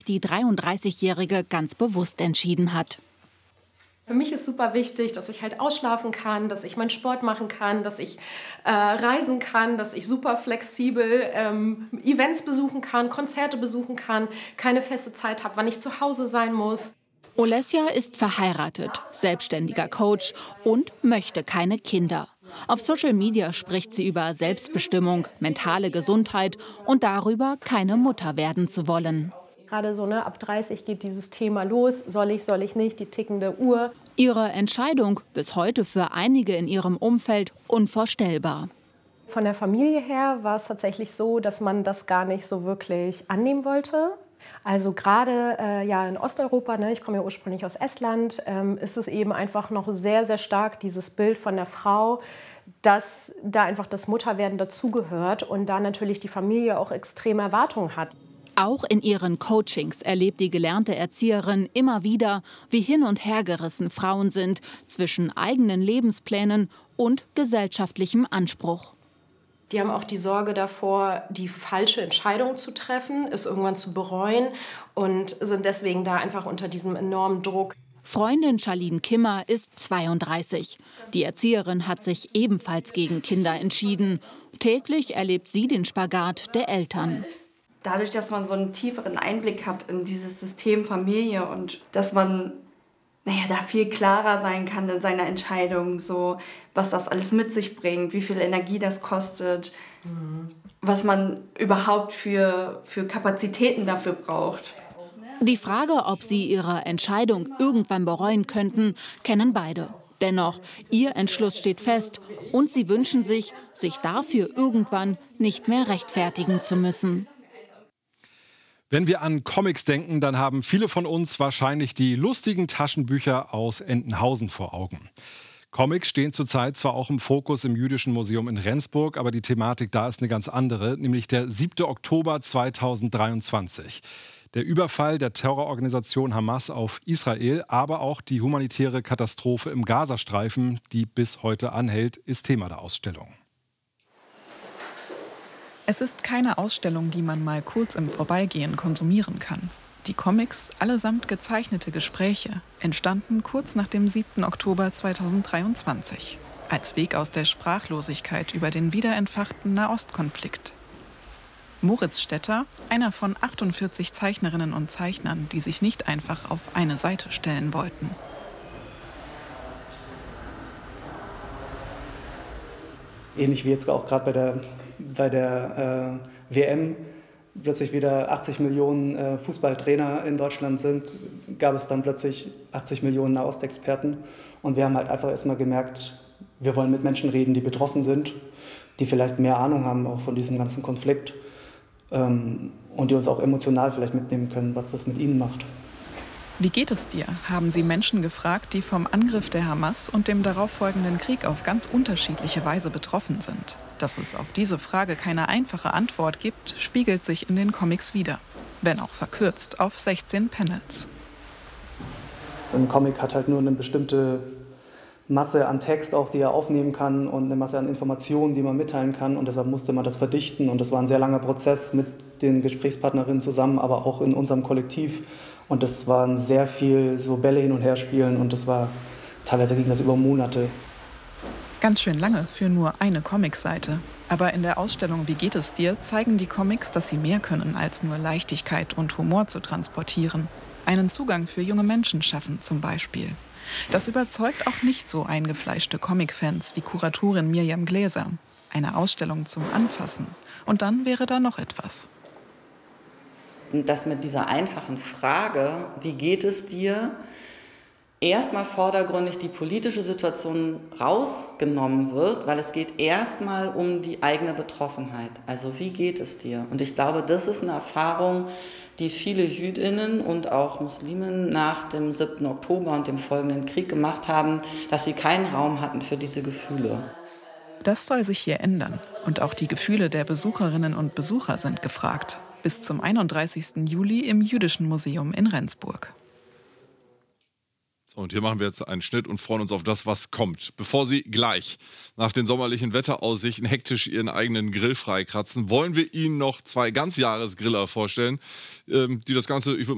die 33-Jährige ganz bewusst entschieden hat. Für mich ist super wichtig, dass ich halt ausschlafen kann, dass ich meinen Sport machen kann, dass ich reisen kann, dass ich super flexibel Events besuchen kann, Konzerte besuchen kann, keine feste Zeit habe, wann ich zu Hause sein muss. Olesja ist verheiratet, selbstständiger Coach und möchte keine Kinder. Auf Social Media spricht sie über Selbstbestimmung, mentale Gesundheit und darüber, keine Mutter werden zu wollen. Gerade so, ab 30 geht dieses Thema los. Soll ich nicht, die tickende Uhr. Ihre Entscheidung bis heute für einige in ihrem Umfeld unvorstellbar. Von der Familie her war es tatsächlich so, dass man das gar nicht so wirklich annehmen wollte. Also gerade in Osteuropa, ich komme ja ursprünglich aus Estland, ist es eben einfach noch sehr, sehr stark dieses Bild von der Frau, dass da einfach das Mutterwerden dazugehört und da natürlich die Familie auch extreme Erwartungen hat. Auch in ihren Coachings erlebt die gelernte Erzieherin immer wieder, wie hin- und hergerissen Frauen sind zwischen eigenen Lebensplänen und gesellschaftlichem Anspruch. Die haben auch die Sorge davor, die falsche Entscheidung zu treffen, es irgendwann zu bereuen und sind deswegen da einfach unter diesem enormen Druck. Freundin Charlene Kimmer ist 32. Die Erzieherin hat sich ebenfalls gegen Kinder entschieden. Täglich erlebt sie den Spagat der Eltern. Dadurch, dass man so einen tieferen Einblick hat in dieses System Familie und dass man da viel klarer sein kann in seiner Entscheidung, so was das alles mit sich bringt, wie viel Energie das kostet, was man überhaupt für Kapazitäten dafür braucht. Die Frage, ob sie ihre Entscheidung irgendwann bereuen könnten, kennen beide. Dennoch, ihr Entschluss steht fest und sie wünschen sich dafür irgendwann nicht mehr rechtfertigen zu müssen. Wenn wir an Comics denken, dann haben viele von uns wahrscheinlich die lustigen Taschenbücher aus Entenhausen vor Augen. Comics stehen zurzeit zwar auch im Fokus im Jüdischen Museum in Rendsburg, aber die Thematik da ist eine ganz andere, nämlich der 7. Oktober 2023. Der Überfall der Terrororganisation Hamas auf Israel, aber auch die humanitäre Katastrophe im Gazastreifen, die bis heute anhält, ist Thema der Ausstellung. Es ist keine Ausstellung, die man mal kurz im Vorbeigehen konsumieren kann. Die Comics, allesamt gezeichnete Gespräche, entstanden kurz nach dem 7. Oktober 2023. Als Weg aus der Sprachlosigkeit über den wiederentfachten Nahostkonflikt. Moritz Stetter, einer von 48 Zeichnerinnen und Zeichnern, die sich nicht einfach auf eine Seite stellen wollten. Ähnlich wie jetzt auch gerade bei der WM plötzlich wieder 80 Millionen Fußballtrainer in Deutschland sind, gab es dann plötzlich 80 Millionen Nahostexperten. Und wir haben halt einfach erstmal gemerkt, wir wollen mit Menschen reden, die betroffen sind, die vielleicht mehr Ahnung haben auch von diesem ganzen Konflikt und die uns auch emotional vielleicht mitnehmen können, was das mit ihnen macht. Wie geht es dir, haben sie Menschen gefragt, die vom Angriff der Hamas und dem darauffolgenden Krieg auf ganz unterschiedliche Weise betroffen sind. Dass es auf diese Frage keine einfache Antwort gibt, spiegelt sich in den Comics wider. Wenn auch verkürzt auf 16 Panels. Ein Comic hat halt nur eine bestimmte Masse an Text, auch die er aufnehmen kann und eine Masse an Informationen, die man mitteilen kann. Und deshalb musste man das verdichten. Und das war ein sehr langer Prozess mit den Gesprächspartnerinnen zusammen, aber auch in unserem Kollektiv. Und das waren sehr viel so Bälle hin und her spielen. Und das war, teilweise ging das über Monate. Ganz schön lange für nur eine Comicseite. Aber in der Ausstellung Wie geht es dir zeigen die Comics, dass sie mehr können, als nur Leichtigkeit und Humor zu transportieren. Einen Zugang für junge Menschen schaffen zum Beispiel. Das überzeugt auch nicht so eingefleischte Comic-Fans wie Kuratorin Mirjam Gläser. Eine Ausstellung zum Anfassen. Und dann wäre da noch etwas. Dass mit dieser einfachen Frage, wie geht es dir, erstmal vordergründig die politische Situation rausgenommen wird, weil es geht erstmal um die eigene Betroffenheit. Also wie geht es dir? Und ich glaube, das ist eine Erfahrung, die viele Jüdinnen und auch Musliminnen nach dem 7. Oktober und dem folgenden Krieg gemacht haben, dass sie keinen Raum hatten für diese Gefühle. Das soll sich hier ändern. Und auch die Gefühle der Besucherinnen und Besucher sind gefragt. Bis zum 31. Juli im Jüdischen Museum in Rendsburg. So, und hier machen wir jetzt einen Schnitt und freuen uns auf das, was kommt. Bevor Sie gleich nach den sommerlichen Wetteraussichten hektisch Ihren eigenen Grill freikratzen, wollen wir Ihnen noch 2 Ganzjahresgriller vorstellen, die das Ganze, ich würde